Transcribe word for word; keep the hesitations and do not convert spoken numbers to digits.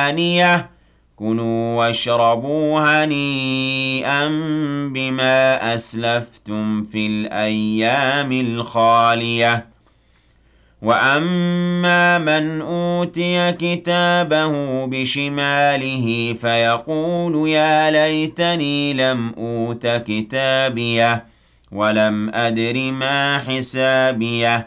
دانية كُلُوا واشربوا هنيئا بما أسلفتم في الأيام الخالية وأما من أوتي كتابه بشماله فيقول يا ليتني لم أوت كتابيه ولم أدر ما حسابيه